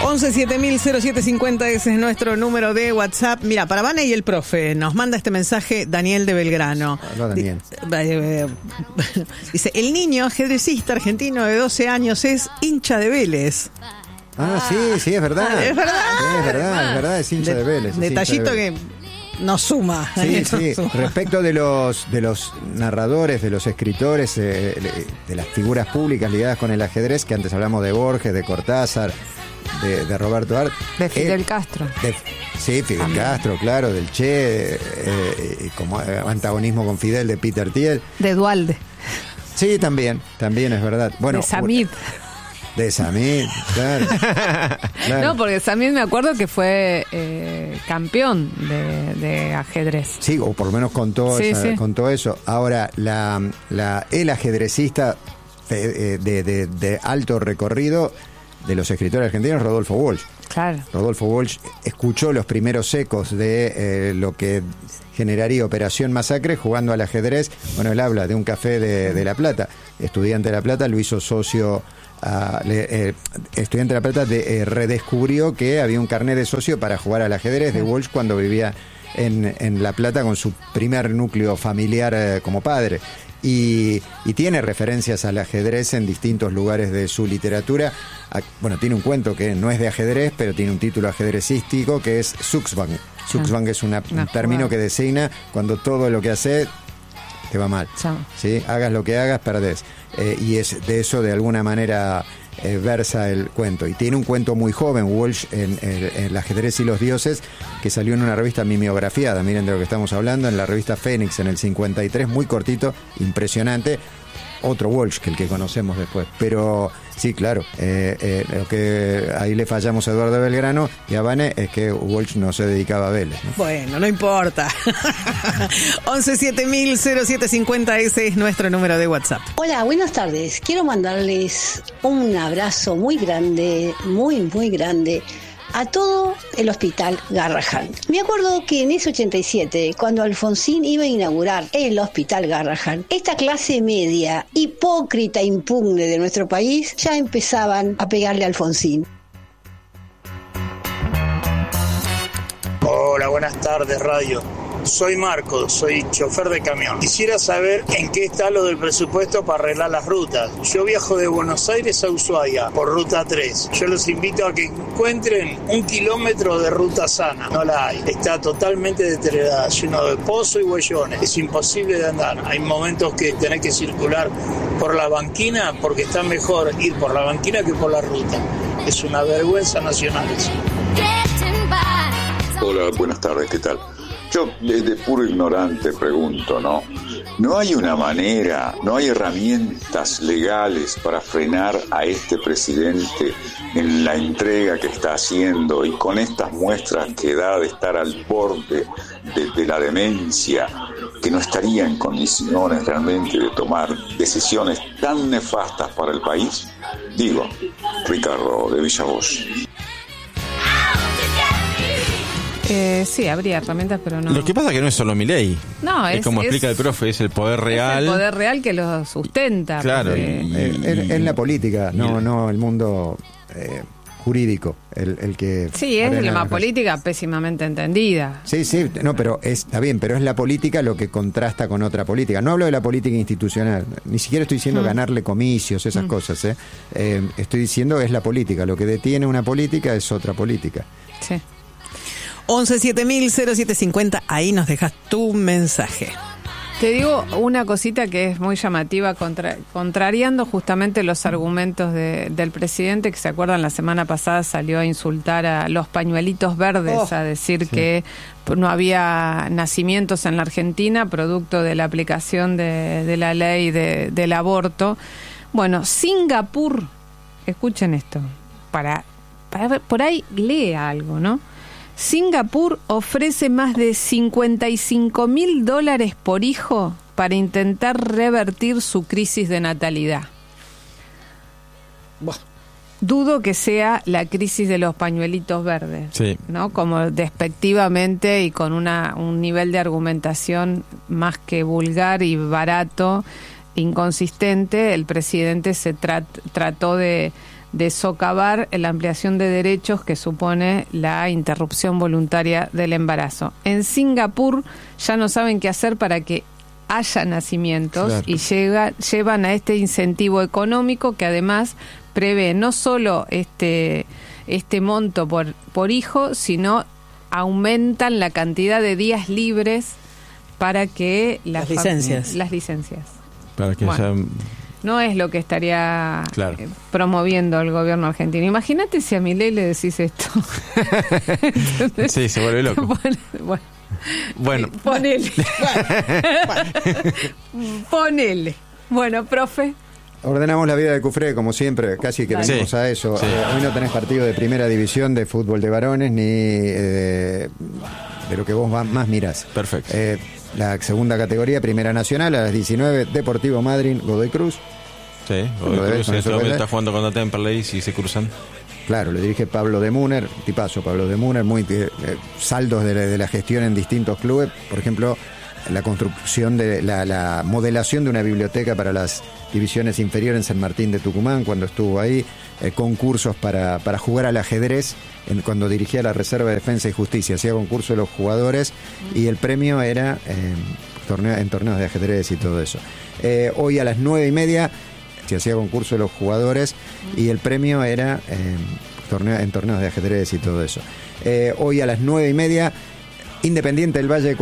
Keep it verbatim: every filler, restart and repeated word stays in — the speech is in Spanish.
once siete mil cero siete cincuenta, ese es nuestro número de WhatsApp. Mira, para Vane y el profe, nos manda este mensaje Daniel de Belgrano. Hola, Daniel. Dice, el niño ajedrecista argentino de doce años es hincha de Vélez. Ah, sí, sí, es verdad. Es verdad. Sí, es verdad, es verdad, es hincha de, de Vélez. Detallito que nos suma. Sí, nos sí. suma. Respecto de los de los narradores, de los escritores, eh, de las figuras públicas ligadas con el ajedrez, que antes hablamos de Borges, de Cortázar, de, de Roberto Art. De Fidel eh, Castro. De, sí, Fidel También. Castro, claro, del Che, eh, como antagonismo con Fidel, de Peter Thiel. De Duhalde. Sí, también, también es verdad. Bueno, de Samid. De Samid, claro, claro. No, porque Samid me acuerdo que fue eh, campeón de, de ajedrez. Sí, o por lo menos contó, sí, esa, sí. contó eso. Ahora, la, la, el ajedrecista de, de, de, de alto recorrido de los escritores argentinos, Rodolfo Walsh. Claro. Rodolfo Walsh escuchó los primeros ecos de eh, lo que generaría Operación Masacre jugando al ajedrez. Bueno, él habla de un café de, de La Plata. Estudiante de La Plata, lo hizo socio. Uh, le, eh, estudiante de La Plata de, eh, redescubrió que había un carnet de socio para jugar al ajedrez de Walsh cuando vivía en, en La Plata con su primer núcleo familiar eh, como padre. Y, y tiene referencias al ajedrez en distintos lugares de su literatura. Bueno, tiene un cuento que no es de ajedrez, pero tiene un título ajedrecístico que es Zugzwang. Zugzwang es una, un término que designa cuando todo lo que hace te va mal. ¿Sí? Hagas lo que hagas, perdés. Eh, y es de eso, de alguna manera, eh, versa el cuento. Y tiene un cuento muy joven, Walsh, en, en, en El ajedrez y los dioses, que salió en una revista mimeografiada, miren de lo que estamos hablando, en la revista Fénix en el cincuenta y tres, muy cortito, impresionante. Otro Walsh que el que conocemos después. Pero sí, claro, eh, eh, lo que ahí le fallamos a Eduardo Belgrano y a Vane es que Walsh no se dedicaba a Vélez, ¿no? Bueno, no importa. once siete mil cero siete cincuenta, ese es nuestro número de WhatsApp. Hola, buenas tardes. Quiero mandarles un abrazo muy grande, muy, muy grande a todo el Hospital Garrahan. Me acuerdo que en ese ochenta y siete, cuando Alfonsín iba a inaugurar el Hospital Garrahan, esta clase media, hipócrita e impugne de nuestro país, ya empezaban a pegarle a Alfonsín. Hola, buenas tardes, radio. Soy Marco, soy chofer de camión. Quisiera saber en qué está lo del presupuesto para arreglar las rutas. Yo viajo de Buenos Aires a Ushuaia por ruta tres. Yo los invito a que encuentren un kilómetro de ruta sana. No la hay. Está totalmente deteriorada, lleno de pozo y huellones. Es imposible de andar. Hay momentos que tenés que circular por la banquina porque está mejor ir por la banquina que por la ruta. Es una vergüenza nacional eso. Hola, buenas tardes, ¿qué tal? Yo de puro ignorante pregunto, ¿no? ¿No hay una manera, no hay herramientas legales para frenar a este presidente en la entrega que está haciendo y con estas muestras que da de estar al borde de, de la demencia, que no estaría en condiciones realmente de tomar decisiones tan nefastas para el país? Digo, Ricardo de Villavoz. Eh, sí, habría herramientas, pero no. Lo que pasa es que no es solo Milei. No, es, es como es, explica el profe, es el poder real. Es el poder real que lo sustenta. Claro. Porque... Y, y, es, es la política, no, no el mundo eh, jurídico, el, el que... Sí, es la política pésimamente entendida. Sí, sí, no, pero es, está bien, pero es la política lo que contrasta con otra política. No hablo de la política institucional, ni siquiera estoy diciendo mm. ganarle comicios, esas mm. cosas, ¿eh? Eh, estoy diciendo es la política, lo que detiene una política es otra política. Sí. once siete mil cero siete cincuenta, ahí nos dejas tu mensaje. Te digo una cosita que es muy llamativa, contra, contrariando justamente los argumentos de, del presidente, que se acuerdan la semana pasada salió a insultar a los pañuelitos verdes, oh, a decir sí. que no había nacimientos en la Argentina producto de la aplicación de, de la ley de, del aborto. Bueno, Singapur, escuchen esto, para, para por ahí lea algo, ¿no? Singapur ofrece más de cincuenta y cinco mil dólares por hijo para intentar revertir su crisis de natalidad. Buah. Dudo que sea la crisis de los pañuelitos verdes, sí. ¿no? Como despectivamente y con una un nivel de argumentación más que vulgar y barato, inconsistente, el presidente se trat, trató de de socavar la ampliación de derechos que supone la interrupción voluntaria del embarazo. En Singapur ya no saben qué hacer para que haya nacimientos, claro, y llega, llevan a este incentivo económico que además prevé no solo este, este monto por, por hijo, sino aumentan la cantidad de días libres para que las licencias. Las licencias. Para que bueno, sea... no es lo que estaría claro. eh, promoviendo el gobierno argentino. Imagínate si a Milei le decís esto. Sí, se vuelve loco. Bueno, bueno. Bueno. Eh, ponele. Ponele. Bueno, profe. Ordenamos la vida de Cufré, como siempre, casi que venimos sí, a eso. Sí. Eh, hoy no tenés partido de primera división de fútbol de varones, ni eh, de lo que vos más mirás. Perfecto. Eh, la segunda categoría, Primera Nacional, a las diecinueve, Deportivo Madryn, Godoy Cruz. Sí, Godoy Cruz en este momento está jugando con la Temperley y se cruzan. Claro, lo dirige Pablo de Muner, tipazo Pablo de Muner, muy eh, saldos de la, de la gestión en distintos clubes, por ejemplo, la construcción de la, la modelación de una biblioteca para las divisiones inferiores en San Martín de Tucumán cuando estuvo ahí, eh, concursos para, para jugar al ajedrez en, cuando dirigía la Reserva de Defensa y Justicia, hacía concursos de los jugadores y el premio era eh, torneo, en torneos de ajedrez y todo eso. Eh, hoy a las nueve y media se hacía concurso de los jugadores y el premio era eh, torneo, en torneos de ajedrez y todo eso. Eh, hoy a las nueve y media, Independiente del Valle